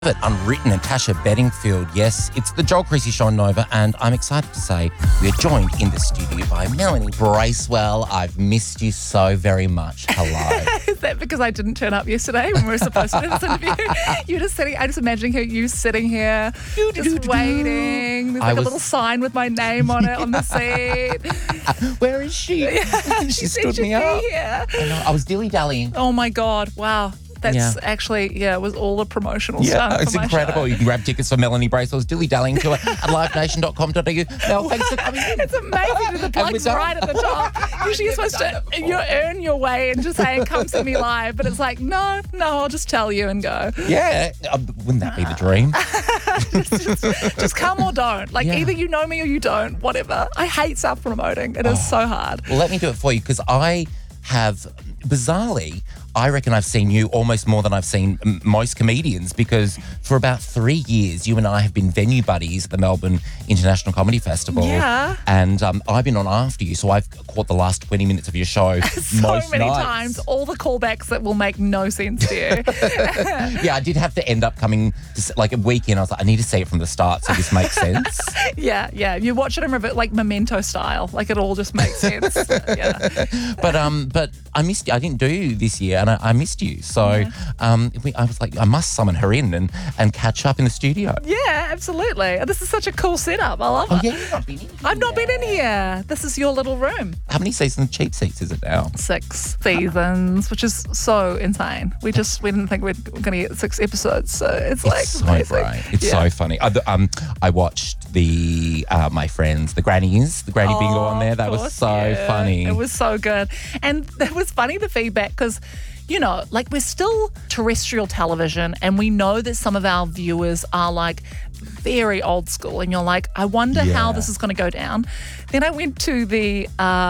Unwritten Natasha Bedingfield. Yes, it's the Joel Creasy Show on Nova, and I'm excited to say we're joined in the studio by Melanie Bracewell. I've missed you so very much. Hello. Is that because I didn't turn up yesterday when we were supposed to do this interview? You're just sitting, I'm just imagining you sitting here, just waiting. There's like a little sign with my name on it on the seat. Where is she? She stood me up. I was dilly-dallying. Oh my God, wow. That's actually, it was all a promotional stunt. Yeah, it's incredible. Show. You can grab tickets for Melanie Bracewell's dilly-dallying tour at livenation.com.au. Mel, thanks for coming in. It's amazing. The plug's right at the top. Usually you're supposed to earn your way and just say, come see me live. But it's like, no, I'll just tell you and go. Yeah. Wouldn't that be the dream? just come or don't. Either you know me or you don't, whatever. I hate self-promoting. It is so hard. Well, let me do it for you because I have, bizarrely, I reckon I've seen you almost more than I've seen most comedians because for about 3 years, you and I have been venue buddies at the Melbourne International Comedy Festival. Yeah. And I've been on after you, so I've caught the last 20 minutes of your show so most many nights. times, all the callbacks that will make no sense to you. Yeah, I did have to end up coming to, like a weekend. I was like, I need to see it from the start so this makes sense. Yeah. You watch it in like Memento style. Like it all just makes sense. Yeah. But I missed you. I didn't do this year. And I missed you. So I was like, I must summon her in and catch up in the studio. Yeah, absolutely. This is such a cool setup. I love it. Oh, yeah, you've not been in here. I've not been in here. This is your little room. How many seasons of Cheap Seats is it now? 6 seasons, which is so insane. We didn't think we're going to get 6 episodes. So it's like so amazing. Great. It's so funny. I watched the my friends, the Grannies, the Granny Bingo on there. That was so funny. It was so good. And it was funny, the feedback, because we're still terrestrial television and we know that some of our viewers are like very old school and you're like, I wonder how this is going to go down. Then I went to the,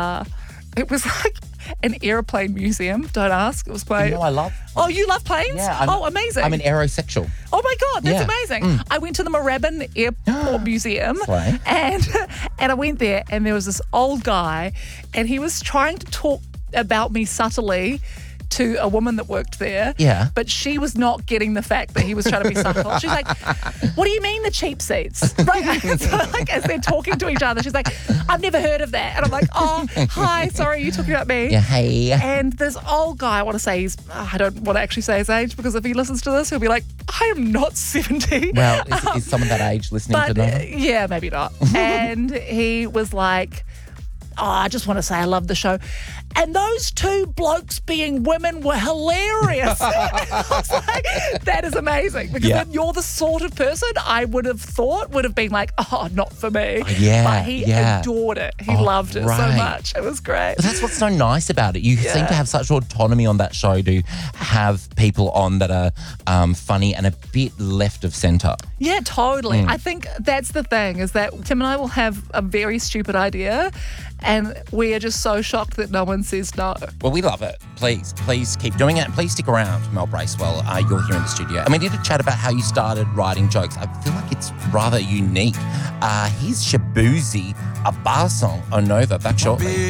it was like an airplane museum. Don't ask. It was my... I love... Oh, you love planes? Yeah. Amazing. I'm an aerosexual. Oh my God, that's amazing. I went to the Moorabbin Airport Museum and I went there and there was this old guy and he was trying to talk about me subtly to a woman that worked there. Yeah. But she was not getting the fact that he was trying to be subtle. She's like, what do you mean the cheap seats? Right? So as they're talking to each other, she's like, I've never heard of that. And I'm like, oh, hi, sorry, you talking about me? Yeah, hey. And this old guy, I want to say I don't want to actually say his age because if he listens to this, he'll be like, I am not 70. Well, is someone that age listening to Nova? Yeah, maybe not. And he was like, I just want to say I love the show. And those 2 blokes being women were hilarious. I was like, that is amazing. Because then you're the sort of person I would have thought would have been like, oh, not for me. But he adored it. He loved it so much. It was great. But that's what's so nice about it. You seem to have such autonomy on that show to have people on that are funny and a bit left of centre. Yeah, totally. I think that's the thing is that Tim and I will have a very stupid idea and we are just so shocked that no one says no. Well, we love it. Please keep doing it. Please stick around, Mel Bracewell. You're here in the studio. And we need to chat about how you started writing jokes. I feel like it's rather unique. Here's Shaboozey, a bar song on Nova. Back shortly.